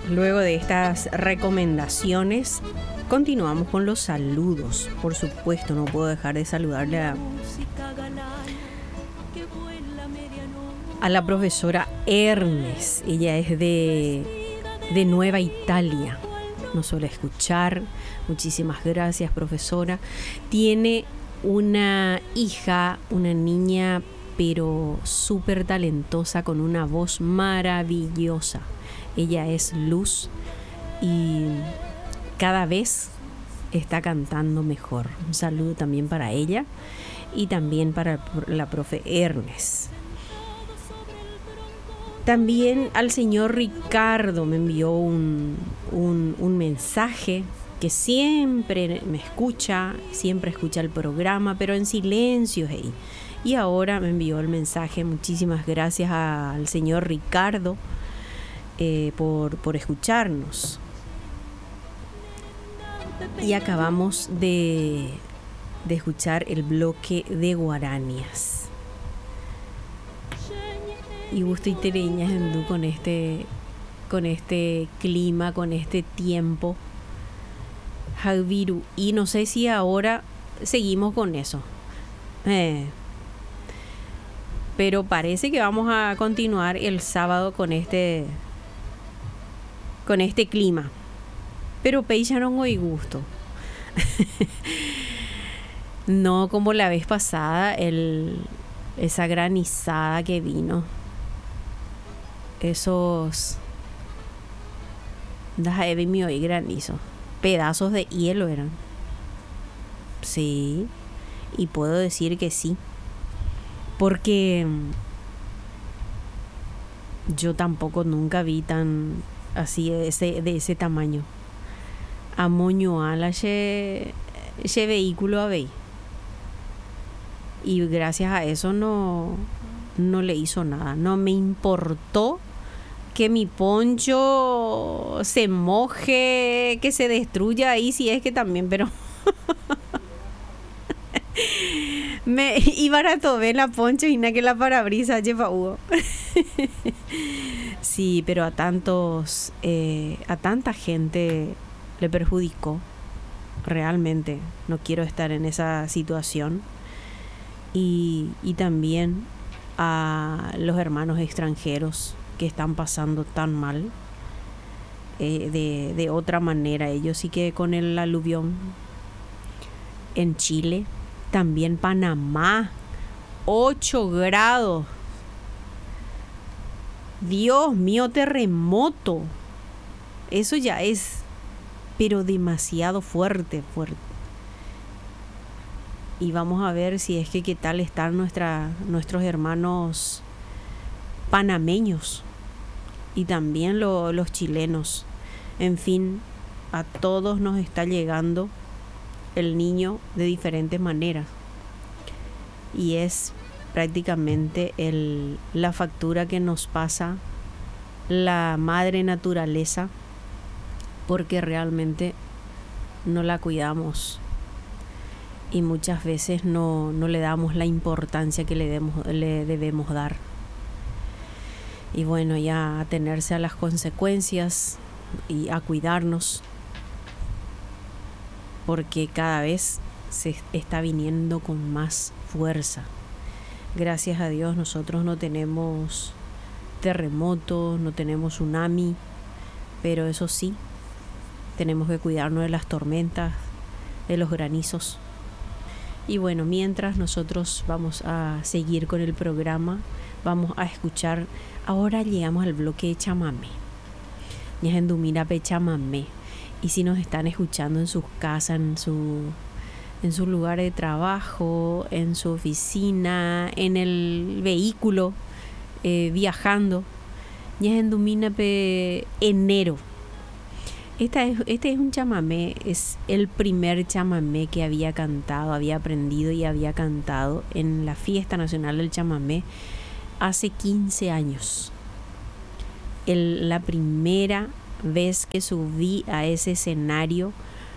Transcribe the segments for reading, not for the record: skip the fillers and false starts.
luego de estas recomendaciones, continuamos con los saludos. Por supuesto, no puedo dejar de saludarle a la profesora Ernest. Ella es de Nueva Italia. Nos suele escuchar. Muchísimas gracias, profesora. Tiene una hija, una niña, pero súper talentosa, con una voz maravillosa. Ella es Luz y cada vez está cantando mejor. Un saludo también para ella y también para la profe Ernest. También al señor Ricardo me envió un mensaje, que siempre me escucha, siempre escucha el programa, pero en silencio. Hey. Y ahora me envió el mensaje. Muchísimas gracias al señor Ricardo por escucharnos. Y acabamos de escuchar el bloque de guaranías. Y gusto y tereñas hindú con este clima, con este tiempo. Javiru. Y no sé si ahora seguimos con eso. Pero parece que vamos a continuar el sábado con este clima. Pero pecha no hay gusto. No como la vez pasada, esa granizada que vino. Esos... y granizo. Pedazos de hielo eran. Sí. Y puedo decir que sí. Porque yo tampoco nunca vi tan así de ese tamaño. Amoño ala ese vehículo a ver. Y gracias a eso no le hizo nada. No me importó que mi poncho se moje, que se destruya ahí, si es que también, pero me iba a tomar la poncho y nada que la parabrisa lleva Hugo. Sí, pero a tanta gente le perjudicó. Realmente no quiero estar en esa situación. Y también a los hermanos extranjeros que están pasando tan mal, de otra manera. Ellos sí que con el aluvión en Chile, también Panamá, 8 grados. Dios mío, terremoto. Eso ya es, pero demasiado fuerte. Y vamos a ver si es que qué tal están nuestros hermanos panameños y también los chilenos. En fin, a todos nos está llegando el niño de diferentes maneras. Y es prácticamente la factura que nos pasa la madre naturaleza, porque realmente no la cuidamos. Y muchas veces no le damos la importancia que le debemos dar. Y bueno, ya atenerse a las consecuencias y a cuidarnos, porque cada vez se está viniendo con más fuerza. Gracias a Dios nosotros no tenemos terremotos, no tenemos tsunami, pero eso sí, tenemos que cuidarnos de las tormentas, de los granizos. Y bueno, mientras nosotros vamos a seguir con el programa, vamos a escuchar. Ahora llegamos al bloque de chamamé. Ñajendumira pe chamamé. Y si nos están escuchando en sus casas, en su lugar de trabajo, en su oficina, en el vehículo, viajando, Ñajendumina pe enero. Este es un chamamé, es el primer chamamé que había aprendido y había cantado en la Fiesta Nacional del Chamamé hace 15 años. La primera vez que subí a ese escenario,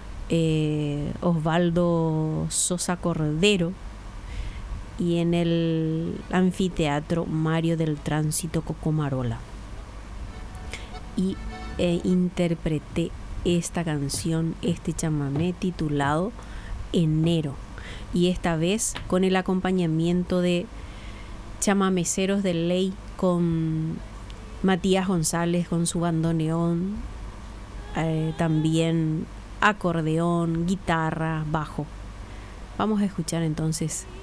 Osvaldo Sosa Cordero, y en el anfiteatro Mario del Tránsito Cocomarola. Y interpreté esta canción, este chamamé titulado Enero, y esta vez con el acompañamiento de chamameceros de ley, con Matías González con su bandoneón, también acordeón, guitarra, bajo. Vamos a escuchar entonces